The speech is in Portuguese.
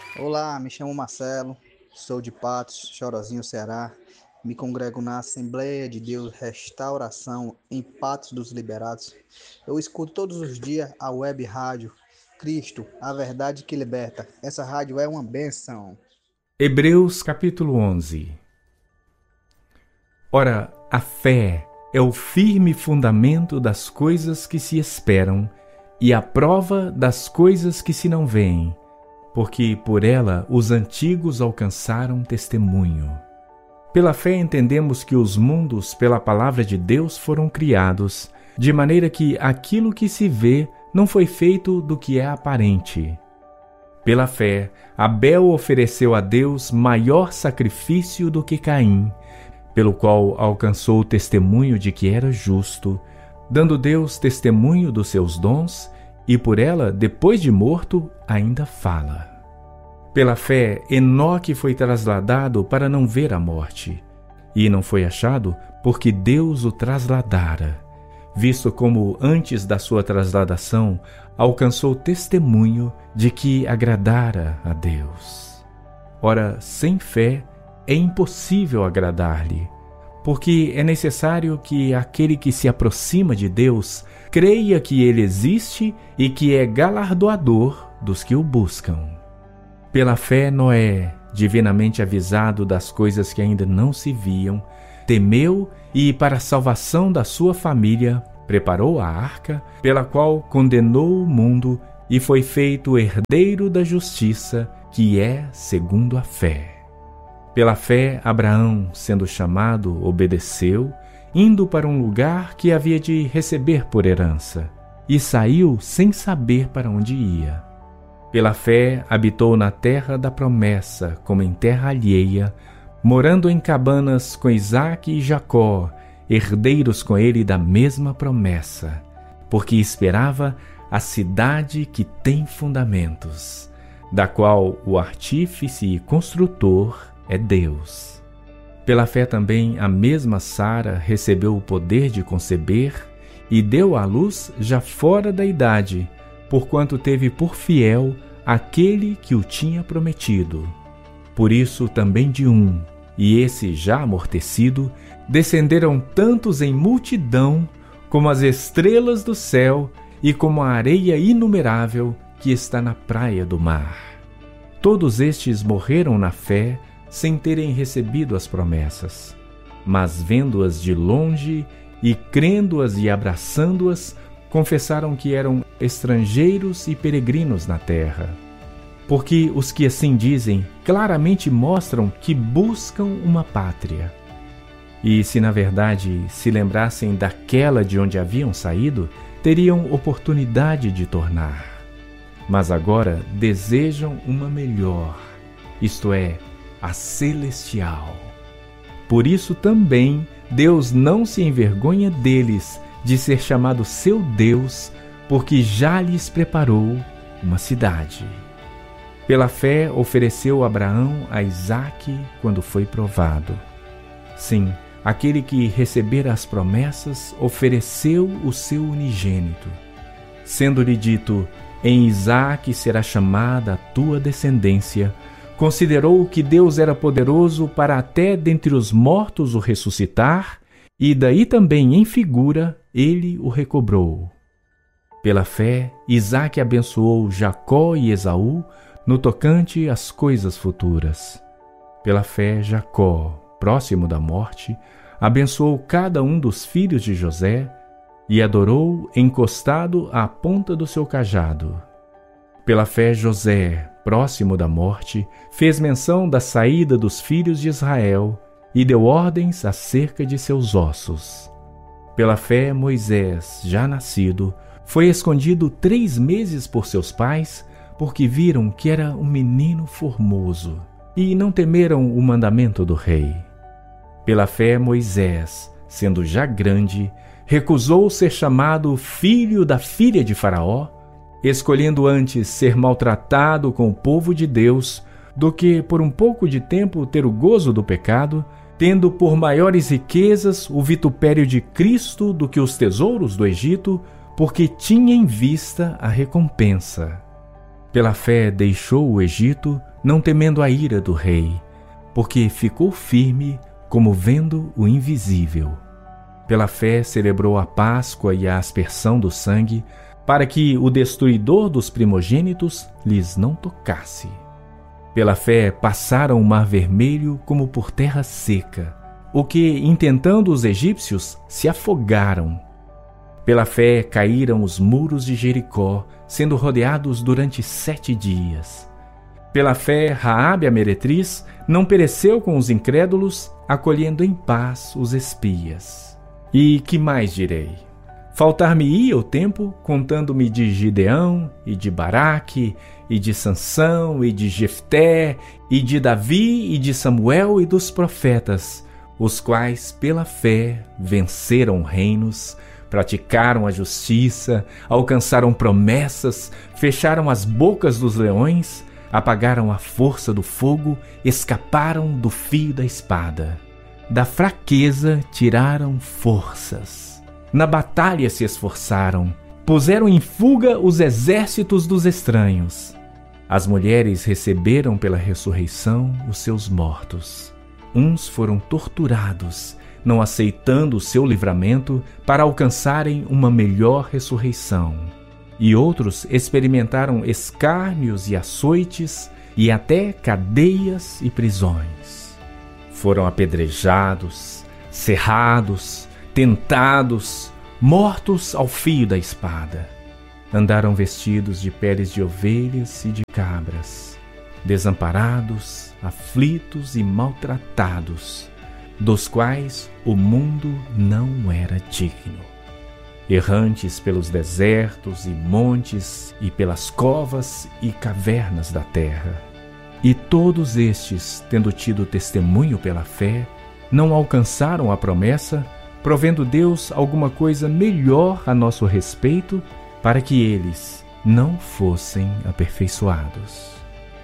Olá, me chamo Marcelo, sou de Patos, Chorozinho, Ceará. Me congrego na Assembleia de Deus Restauração em Patos dos Liberados. Eu escuto todos os dias a web rádio Cristo, a verdade que liberta. Essa rádio é uma bênção. Hebreus capítulo 11. Ora, a fé é o firme fundamento das coisas que se esperam e a prova das coisas que se não veem, porque por ela os antigos alcançaram testemunho. Pela fé entendemos que os mundos pela palavra de Deus foram criados, de maneira que aquilo que se vê não foi feito do que é aparente. Pela fé, Abel ofereceu a Deus maior sacrifício do que Caim, pelo qual alcançou o testemunho de que era justo, dando Deus testemunho dos seus dons, e por ela, depois de morto, ainda fala. Pela fé, Enoque foi trasladado para não ver a morte, e não foi achado porque Deus o trasladara, visto como antes da sua trasladação alcançou testemunho de que agradara a Deus. Ora, sem fé é impossível agradar-lhe, porque é necessário que aquele que se aproxima de Deus creia que ele existe e que é galardoador dos que o buscam. Pela fé, Noé, divinamente avisado das coisas que ainda não se viam, temeu e, para a salvação da sua família, preparou a arca, pela qual condenou o mundo e foi feito herdeiro da justiça, que é segundo a fé. Pela fé, Abraão, sendo chamado, obedeceu, indo para um lugar que havia de receber por herança, e saiu sem saber para onde ia. Pela fé, habitou na terra da promessa, como em terra alheia, morando em cabanas com Isaque e Jacó, herdeiros com ele da mesma promessa, porque esperava a cidade que tem fundamentos, da qual o artífice e construtor é Deus. Pela fé também a mesma Sara recebeu o poder de conceber e deu à luz já fora da idade, porquanto teve por fiel aquele que o tinha prometido. Por isso também de um, e esse já amortecido, descenderam tantos em multidão como as estrelas do céu e como a areia inumerável que está na praia do mar. Todos estes morreram na fé, sem terem recebido as promessas, mas vendo-as de longe e crendo-as e abraçando-as, confessaram que eram estrangeiros e peregrinos na terra. Porque os que assim dizem claramente mostram que buscam uma pátria. E se na verdade se lembrassem daquela de onde haviam saído, teriam oportunidade de tornar. Mas agora desejam uma melhor, isto é, a celestial. Por isso também Deus não se envergonha deles de ser chamado seu Deus, porque já lhes preparou uma cidade. Pela fé ofereceu Abraão a Isaque quando foi provado. Sim, aquele que recebera as promessas ofereceu o seu unigênito, sendo-lhe dito: em Isaque será chamada a tua descendência. Considerou que Deus era poderoso para até dentre os mortos o ressuscitar, e daí também em figura ele o recobrou. Pela fé, Isaque abençoou Jacó e Esaú no tocante às coisas futuras. Pela fé, Jacó, próximo da morte, abençoou cada um dos filhos de José e adorou encostado à ponta do seu cajado. Pela fé, José, próximo da morte, fez menção da saída dos filhos de Israel e deu ordens acerca de seus ossos. Pela fé, Moisés, já nascido, foi escondido 3 meses por seus pais, porque viram que era um menino formoso, e não temeram o mandamento do rei. Pela fé, Moisés, sendo já grande, recusou ser chamado filho da filha de Faraó, escolhendo antes ser maltratado com o povo de Deus do que por um pouco de tempo ter o gozo do pecado, tendo por maiores riquezas o vitupério de Cristo do que os tesouros do Egito, porque tinha em vista a recompensa. Pela fé deixou o Egito, não temendo a ira do rei, porque ficou firme como vendo o invisível. Pela fé celebrou a Páscoa e a aspersão do sangue, para que o destruidor dos primogênitos lhes não tocasse. Pela fé passaram o mar vermelho como por terra seca, o que, intentando os egípcios, se afogaram. Pela fé caíram os muros de Jericó, sendo rodeados durante 7 dias. Pela fé, Raabe a meretriz não pereceu com os incrédulos, acolhendo em paz os espias. E que mais direi? Faltar-me-ia o tempo, contando-me de Gideão, e de Baraque, e de Sansão, e de Jefté, e de Davi, e de Samuel e dos profetas, os quais, pela fé, venceram reinos, praticaram a justiça, alcançaram promessas, fecharam as bocas dos leões, apagaram a força do fogo, escaparam do fio da espada. Da fraqueza tiraram forças. Na batalha se esforçaram, puseram em fuga os exércitos dos estranhos. As mulheres receberam pela ressurreição os seus mortos. Uns foram torturados, não aceitando o seu livramento para alcançarem uma melhor ressurreição. E outros experimentaram escárnios e açoites e até cadeias e prisões. Foram apedrejados, cerrados, tentados, mortos ao fio da espada. Andaram vestidos de peles de ovelhas e de cabras, desamparados, aflitos e maltratados, dos quais o mundo não era digno. Errantes pelos desertos e montes e pelas covas e cavernas da terra. E todos estes, tendo tido testemunho pela fé, não alcançaram a promessa, provendo Deus alguma coisa melhor a nosso respeito, para que eles não fossem aperfeiçoados.